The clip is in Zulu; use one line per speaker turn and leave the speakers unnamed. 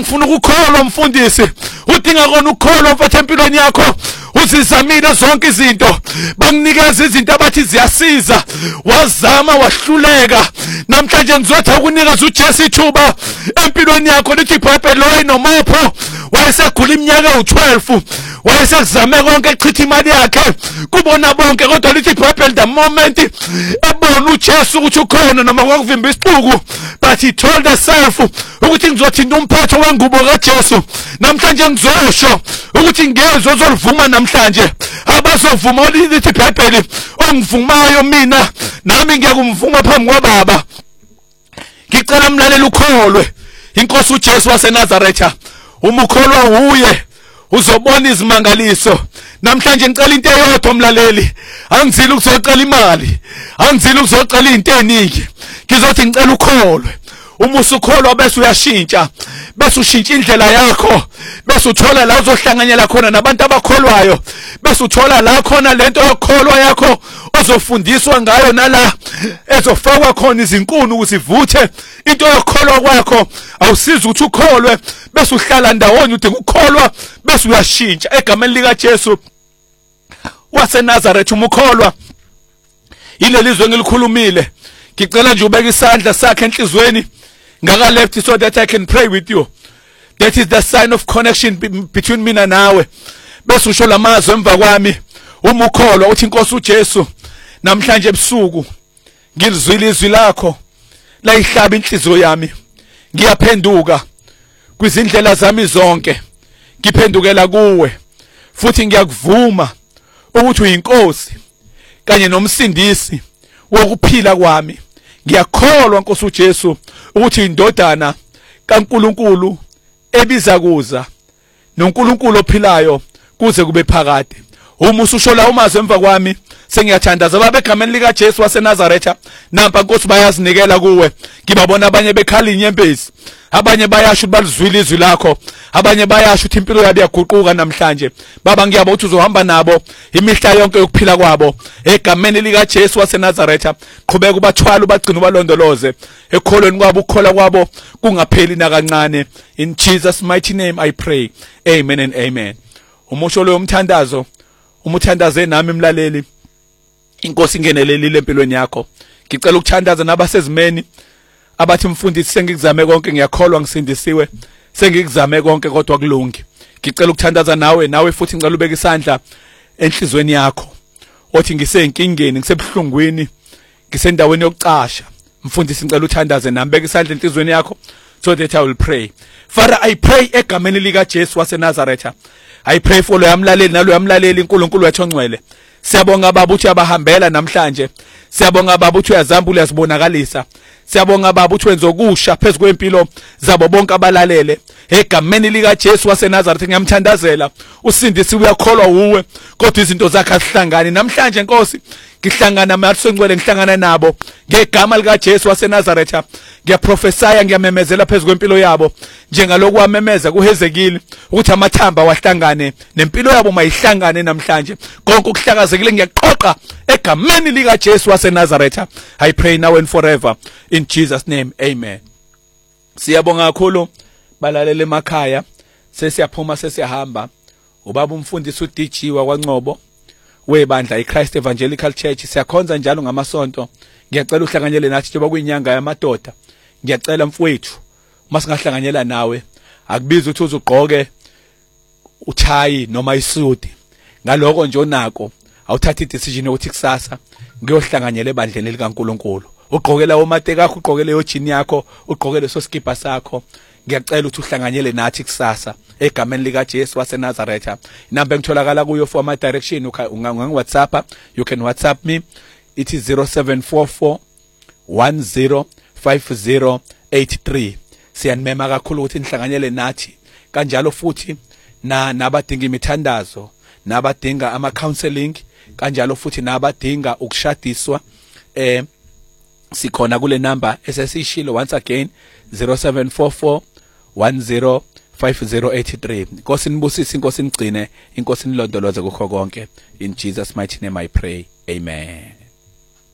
ngifuna ukukholwa mfundisi udinga kona ukukholwa mfethu empilweni yakho uzizamile zonke izinto banginikeza izinto abathi ziyasiza wazama wahluleka namhlanje ngizothi ukunikeza uJesu ithuba empilweni yakho lithi iBhayibheli lo noMapho wayesegula iminyaka u12 wayesezame konke echitha imali yakhe kubona bonke kodwa lithi iBhayibheli the moment ebona uJesu ukuthi ukhona noma kwakuvimba isixuku but he told himself ukuthi ngizothinta umphetho wengubo kaJesu namhlanje ngizosho ukuthi ngezwe ozolivuma namhlanje abazovuma lithi iBhayibheli ongivumayo mina nami ngiyakumvuma phambi kwaBaba ngicela mlaleli ukholwe inkosi uJesu waseNazaretha uma ukholwa uye uzobona izimangaliso namhlanje ngicela into eyodwa mlaleli angizili ukuzocela imali angizili ukuzocela izinto eziningi ngizothi ngicela ukholwe uma usukholwa bese uyashintsha bese ushintsha indlela yakho bese uthola la uzohlanganyela khona nabantu abakholwayo bese uthola la khona lento yokholwa yakho ozofundiswa ngayo nala ezofakwa khona izinkuni ukuzivuthe into yokholwa kwakho awusizi ukuthi ukholwe bese uhlala ndawonye udinga ukukholwa bese uyashintsha egameni lika Jesu waseNazaretha umukholwa ilelizwe ngilikhulumile ngicela nje ubeke isandla sakhe enhlizweni ngaka left so that I can pray with you. That is the sign of connection between mina nawe bese usho lamazwi emva kwami uma ukholwa uthi inkosi uJesu namhlanje ebusuku ngilizwile izwi lakho la ihlaba inhliziyo yami ngiyaphenduka kwizindlela zami zonke ngiphendukela kuwe futhi ngiyakuvuma ukuthi uyinkosi kanye nomsindisi wokuphila kwami ngiyakholwa Nkosi uJesu ukuthi indodana kaNkuluNkulu ebiza kuza noNkulunkulu ophilayo kuze kube phakade uma usushola umazwi emva kwami sengiyathandaza baba egameni lika Jesu waseNazaretha nampa Nkosi bayazinikela kuwe ngibabona abanye bekhala inyembezi abanye bayasho balizwile izwi lakho abanye bayasho ukuthi impilo yabo iyaguquka namhlanje baba ngiyabona ukuthi uzohamba nabo imihla yonke yokuphila kwabo egameni lika Jesu waseNazaretha qhubeka ubathwala ubagcina ubalondoloze ekholweni kwabo ukukhola kwabo kungapheli nakancane in Jesus mighty name I pray amen and amen. Umusho lo umthandazo umuthandaze nami mlaleli inkosi ingenelelile empilweni yakho ngicela ukuthandaza nabasezimeni abathi mfundisi sengikuzame konke ngiyakholwa ngisindisiwe sengikuzame konke kodwa kulungi ngicela ukuthandaza nawe futhi ngicela ubeke isandla enhlizweni yakho othi ngisenkingeni ngisebuhlungwini ngisendaweni yokucasha mfundisi ngicela uthandaze nami beke isandla enhlizweni yakho so that I will pray. Father, I pray egameni lika Jesu waseNazaretha I pray for lo yamlaleli nalo yamlaleli uNkulunkulu wethu ongcwele siyabonga baba uthi abahambela namhlanje siyabonga baba uthi uyazambula uyazibonakalisa siyabonga baba uthi wenza okusha phezulu kwempilo zabo bonke abalalele egameni lika Jesu waseNazaretha ngiyamthandazela usindisi uyakholwa uwe kodwa izinto zakhe azihlangani namhlanje Nkosi ngihlangana namasengcwele ngihlangana nabo ngegama lika Jesu waseNazaretha ngiyaprofesaya ngiyamemezela phezulu kwempilo yabo njengaloku wamemeza kuHezekile ukuthi amathamba wahlangane nempilo yabo mayihlangane namhlanje konke ukuhlakazekile ngiyaqoqa egameni lika Jesu waseNazaretha I pray now and forever in Jesus name amen. Siyabonga kakhulu balalele emakhaya sesiyaphuma sesiyahamba ubaba umfundisi uDG kwaNcobo webandla iChrist Evangelical Church siyakhonza njalo ngamasonto ngiyacela uhlanganyele nathi njengoba kuyinyanga yamadoda ngiyacela mfowethu masingahlanganyela nawe akubiza ukuthi uzugqoke uthayi noma isudi ngaloko nje onako awuthatha idecision ukuthi kusasa ngiyohlanganyela ebandleni likaNkuluNkulu ugqoke lawo mateka akho ugqoke leyo jean yakho ugqoke leso skipa sakho ngiyacela ukuthi uhlanganyele nathi kusasa egameni lika Jesu waseNazaretha inamba engitholakala kuyo for my direction WhatsApp you can WhatsApp me it is 0744 105083 siyanimema kakhulu ukuthi nihlanganyele nathi kanjalo futhi nabadinga imithandazo nabadinga ama counseling kanjalo futhi nabadinga ukushadiswa sikhona kule number esesishilo once again 0744 105083 Nkosi nibusise inkosi nigcine inkosi nilondoloze kukho konke in Jesus mighty name I pray amen.